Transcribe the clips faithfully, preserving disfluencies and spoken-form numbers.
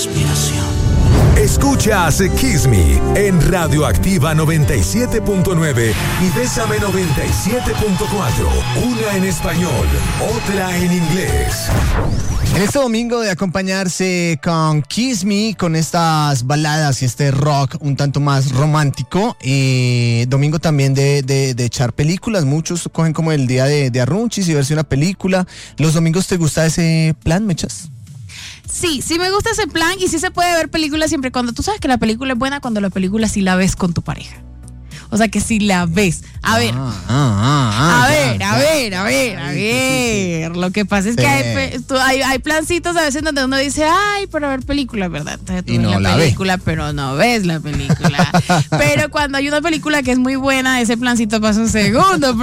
respiración. Escuchas Kiss Me en Radioactiva noventa y siete punto nueve y Bésame noventa y siete punto cuatro. Una en español, otra en inglés. En este domingo de acompañarse con Kiss Me, con estas baladas y este rock un tanto más romántico, eh, domingo también de, de, de echar películas. Muchos cogen como el día de, de arrunchis y verse una película. ¿Los domingos te gusta ese plan, Mechas? Sí, sí me gusta ese plan y sí se puede ver películas siempre y cuando tú sabes que la película es buena, cuando la película sí la ves con tu pareja. O sea que si la ves. A ver. Ah, ah, ah, ah, a, ya, ver ya. a ver, a ver, a ver, Sí, sí, sí. Lo que pasa es que Sí. hay, tú- hay, hay plancitos a veces donde uno dice, ay, para ver película, ¿verdad? Entonces tú Y ves no la la ve. película, pero no ves la película. Pero cuando hay una película que es muy buena, ese plancito pasa un segundo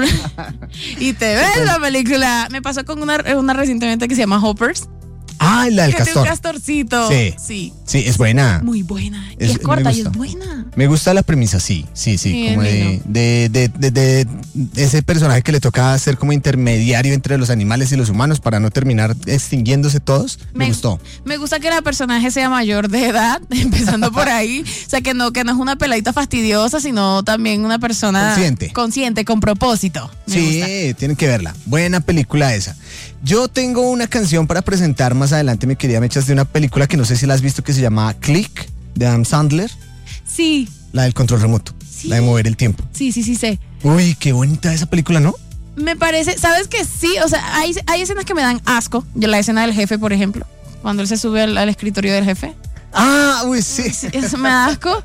y te ves la película. Me pasó con una, una recientemente que se llama Hoppers. Ah, la del Que tiene un castor. castorcito. Sí. Sí. Sí, es buena. Muy buena. Y Es- es, corta me y es gusta. buena. Me gusta la premisa, sí, sí, sí, Sí, como es de, lindo. de, de, de, de- de ese personaje que le toca ser como intermediario entre los animales y los humanos para no terminar extinguiéndose todos. Me, gustó. Me gusta que la personaje sea mayor de edad, empezando por ahí. O sea, que no, que no es una peladita fastidiosa, sino también una persona Consciente. consciente, con propósito. Me Sí, gusta. tienen que verla. Buena película esa. Yo tengo una canción para presentar más adelante, mi querida Mechas, de una película que no sé si la has visto que se llama Click, de Adam Sandler, Sí, la del control remoto, Sí. la de mover el tiempo. sí, sí, sí sé. Uy, qué bonita esa película, ¿no? Me parece, ¿sabes que sí? O sea, hay, hay escenas que me dan asco. La escena del jefe, por ejemplo, cuando él se sube al, al escritorio del jefe. Ah, uy, sí. Sí, eso me da asco.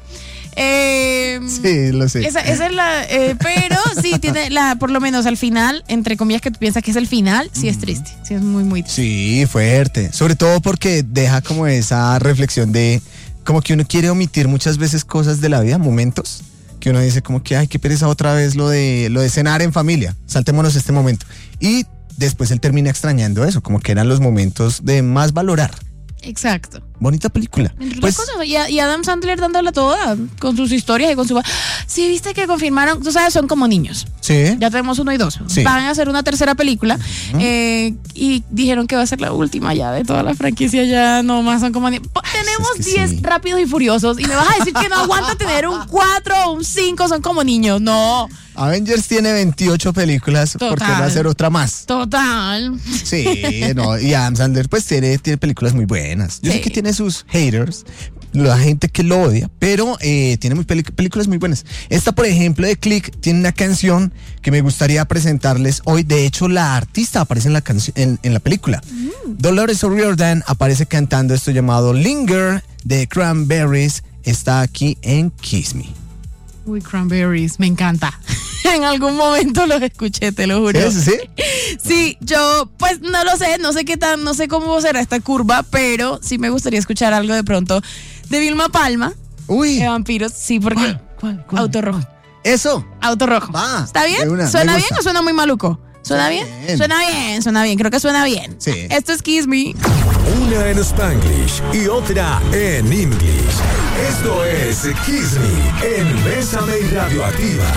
Eh, Sí, lo sé. Esa, esa es la. eh, pero sí, tiene la. Por lo menos al final, entre comillas, que tú piensas que es el final, sí es triste. Sí, es muy, muy triste. Sí, fuerte. Sobre todo porque deja como esa reflexión de como que uno quiere omitir muchas veces cosas de la vida, momentos que uno dice como que ay, qué pereza otra vez lo de lo de cenar en familia. Saltémonos este momento. Y después él termina extrañando eso, como que eran los momentos de más valorar. Exacto. Bonita película. Entre Pues, otras cosas. Y, a- y Adam Sandler dándola toda con sus historias y con su. Sí, viste que confirmaron. Tú sabes, son como niños. sí. Ya tenemos uno y dos. Sí. Van a hacer una tercera película. eh, y dijeron que va a ser la última ya de toda la franquicia. Ya no más son como niños. Po- Tenemos es que diez sí. rápidos y furiosos. Y me vas a decir que no aguanta tener un cuatro o un cinco. Son como niños. No. Avengers tiene veintiocho películas, ¿por qué no Total. hacer otra más? Total. Sí, no, y Adam Sandler pues tiene, tiene películas muy buenas. Yo sé Sí. que tiene sus haters, la gente que lo odia, pero eh, tiene muy peli- películas muy buenas. Esta, por ejemplo, de Click, tiene una canción que me gustaría presentarles hoy. De hecho, la artista aparece en la, canci- en, en la película. Dolores O'Riordan aparece cantando esto llamado Linger de Cranberries. Está aquí en Kiss Me. Uy, Cranberries, me encanta. En algún momento los escuché, te lo juro. ¿Sí? ¿Sí? Sí, yo pues no lo sé, no sé qué tan, no sé cómo será esta curva, pero sí me gustaría escuchar algo de pronto de Vilma Palma, Uy, de vampiros, sí, porque ¿cuál, cuál? Auto Rojo, eso. Auto Rojo. Va, ¿Está de bien? una, ¿Suena me bien gusta. o suena muy maluco? ¿Suena bien? bien. Suena bien, suena bien, creo que suena bien. Sí. Esto es Kiss Me. Una en Spanglish y otra en English. Esto es Kiss Me en Bésame y Radioactiva.